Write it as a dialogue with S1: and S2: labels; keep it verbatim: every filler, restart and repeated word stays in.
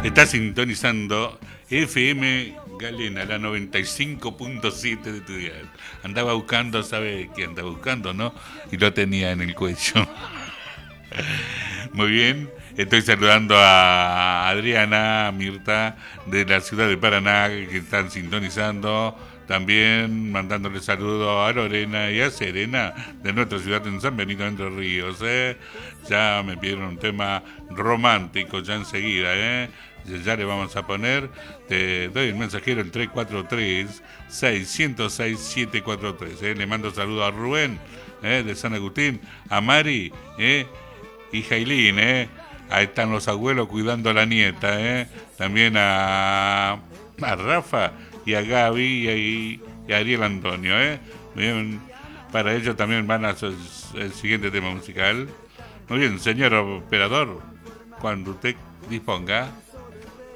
S1: Está sintonizando F M Galena, la noventa y cinco punto siete de tu dial. Andaba buscando, ¿sabe qué andaba buscando, no? Y lo tenía en el cuello. Muy bien, estoy saludando a Adriana, a Mirta, de la ciudad de Paraná, que están sintonizando. También mandándole saludos a Lorena y a Serena, de nuestra ciudad en San Benito de Entre Ríos. ¿eh? Ya me pidieron un tema romántico, ya enseguida, ¿eh? Ya le vamos a poner, te doy el mensajero el tres cuatro tres, seis cero seis, siete cuatro tres. ¿eh? Le mando saludos a Rubén, ¿eh? de San Agustín, a Mari, ¿eh? y Jailín, ¿eh? Ahí están los abuelos cuidando a la nieta, ¿eh? También a, a Rafa y a Gaby y a, y a Ariel Antonio, ¿eh? Bien, para ellos también van a su, el siguiente tema musical. Muy bien, señor operador, cuando usted disponga.